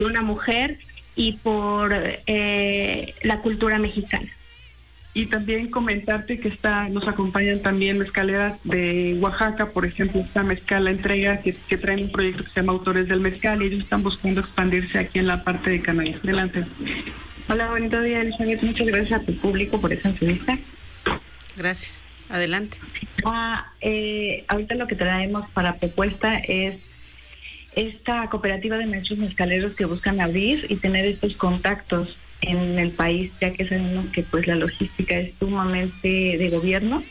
una mujer y por la cultura mexicana. Y también comentarte que nos acompañan también mezcaleras de Oaxaca, por ejemplo, esta Mezcal La Entrega, que traen un proyecto que se llama Autores del Mezcal, y ellos están buscando expandirse aquí en la parte de Canadá. Adelante. Hola, bonito día, Elizabeth. Muchas gracias a tu público por esa entrevista. Gracias. Adelante. Ahorita lo que traemos para propuesta es esta cooperativa de maestros mezcaleros que buscan abrir y tener estos contactos en el país, ya que sabemos que pues la logística es sumamente de gobierno,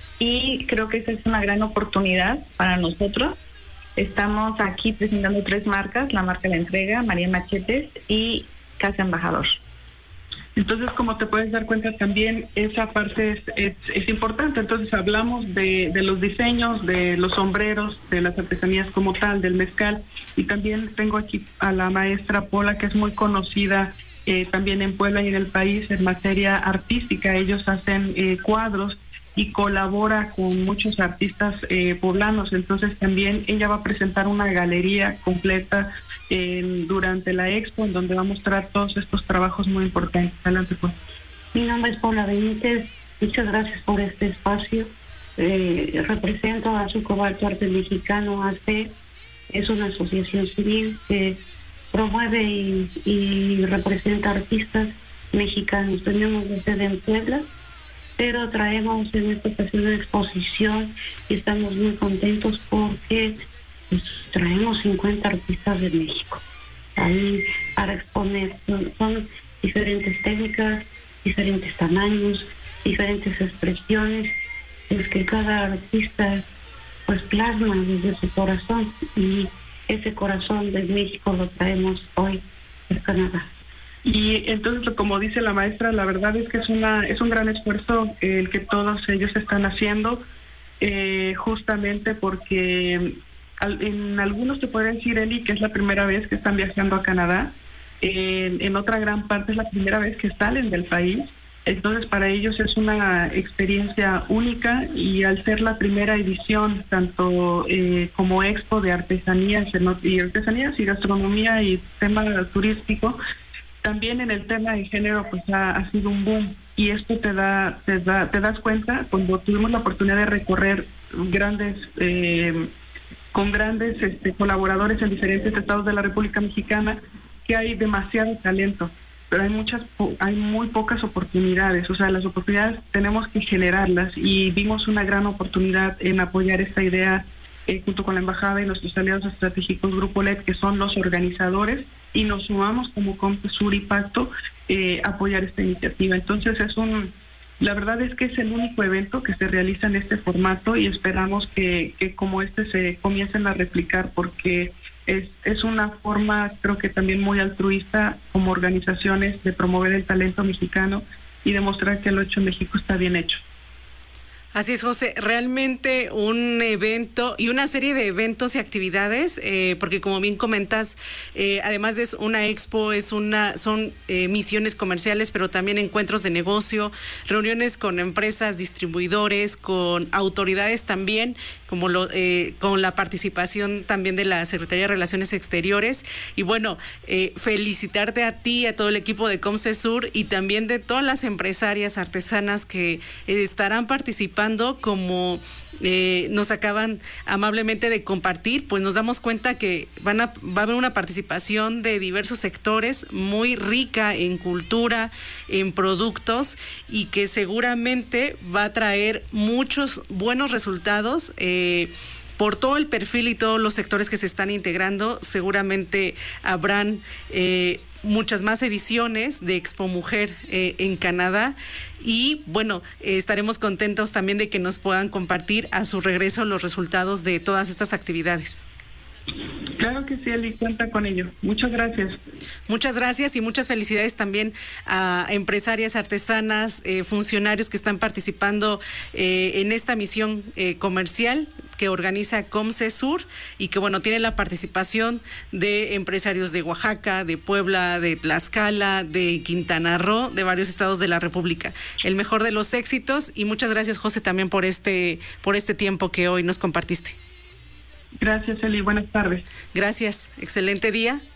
y creo que esta es una gran oportunidad para nosotros. Estamos aquí presentando 3 marcas: la marca La Entrega, María Machetes y Casa Embajador. Entonces, como te puedes dar cuenta, también esa parte es importante. Entonces, hablamos de los diseños, de los sombreros, de las artesanías como tal, del mezcal, y también tengo aquí a la maestra Pola, que es muy conocida también en Puebla y en el país en materia artística. Ellos hacen cuadros y colabora con muchos artistas poblanos. Entonces también ella va a presentar una galería completa durante la expo, en donde va a mostrar todos estos trabajos muy importantes. Adelante, pues. Mi nombre es Paula Benítez. Muchas gracias por este espacio. Represento a Sucobalto Arte Mexicano AC. Es una asociación civil que promueve y representa artistas mexicanos. Tenemos la sede en Puebla, pero traemos en esta ocasión una exposición y estamos muy contentos porque pues, traemos 50 artistas de México ahí para exponer. Son diferentes técnicas, diferentes tamaños, diferentes expresiones, es que cada artista pues plasma desde su corazón, y ese corazón de México lo traemos hoy en Canadá. Y entonces, como dice la maestra, la verdad es que es un gran esfuerzo el que todos ellos están haciendo, justamente porque en algunos te pueden decir, Eli, que es la primera vez que están viajando a Canadá. En otra gran parte es la primera vez que salen del país. Entonces, para ellos es una experiencia única, y al ser la primera edición, tanto como expo de artesanías y gastronomía y tema turístico, también en el tema de género pues ha sido un boom. Y esto te das cuenta cuando tuvimos la oportunidad de recorrer con grandes colaboradores en diferentes estados de la República Mexicana, que hay demasiado talento, pero hay muy pocas oportunidades. O sea, las oportunidades tenemos que generarlas, y vimos una gran oportunidad en apoyar esta idea junto con la embajada y nuestros aliados estratégicos Grupo LED, que son los organizadores, y nos sumamos como COMSESUR y Pacto apoyar esta iniciativa. Entonces la verdad es que es el único evento que se realiza en este formato, y esperamos que como se comiencen a replicar, porque es una forma, creo que también muy altruista como organizaciones, de promover el talento mexicano y demostrar que lo hecho en México está bien hecho. Así es, José, realmente un evento y una serie de eventos y actividades, porque como bien comentas, además de una expo, son misiones comerciales, pero también encuentros de negocio, reuniones con empresas, distribuidores, con autoridades también, como con la participación también de la Secretaría de Relaciones Exteriores. Y bueno, felicitarte a ti, a todo el equipo de COMSESUR, y también de todas las empresarias artesanas que estarán participando, como nos acaban amablemente de compartir. Pues nos damos cuenta que va a haber una participación de diversos sectores muy rica en cultura, en productos, y que seguramente va a traer muchos buenos resultados. Por todo el perfil y todos los sectores que se están integrando, seguramente habrán muchas más ediciones de Expo Mujer en Canadá, y bueno, estaremos contentos también de que nos puedan compartir a su regreso los resultados de todas estas actividades. Claro que sí, Eli, cuenta con ello. Muchas gracias. Muchas gracias, y muchas felicidades también a empresarias, artesanas, funcionarios que están participando en esta misión comercial que organiza COMSESUR, y que bueno, tiene la participación de empresarios de Oaxaca, de Puebla, de Tlaxcala, de Quintana Roo, de varios estados de la República. El mejor de los éxitos, y muchas gracias, José, también por este tiempo que hoy nos compartiste. Gracias, Eli. Buenas tardes. Gracias. Excelente día.